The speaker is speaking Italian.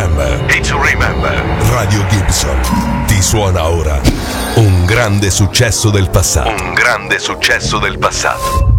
remember. It's Remember. Radio Gibson ti suona ora un grande successo del passato. Un grande successo del passato.